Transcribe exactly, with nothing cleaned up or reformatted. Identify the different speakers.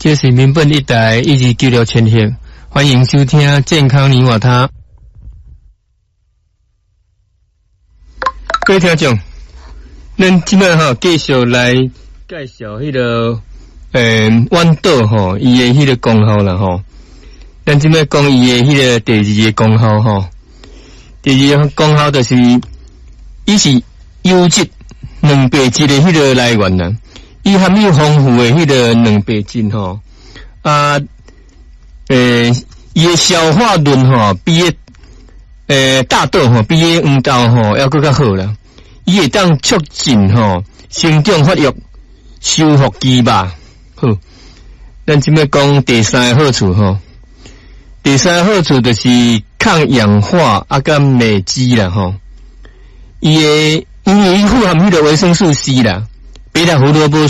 Speaker 1: 这是民本一台一二九六千赫，欢迎收听健康你我他。各位听众，咱今摆哈继续来介绍迄、那个呃豌豆吼，伊的迄个功效啦吼。咱今摆讲伊的迄个第二个功效吼，第二个功效就是伊是优质蛋白质的迄个来源啦。伊含有丰富的迄个蛋白质吼，啊，诶，伊的消化论吼比个诶大豆吼比个黄豆吼要更较好啦。伊会当促进吼生长发育、修复肌吧。好，咱即摆讲第三个好处吼，第三个好处就是抗氧化啊甲美肌啦吼。伊的因为伊富含迄个维生素 C 啦，贝塔胡萝卜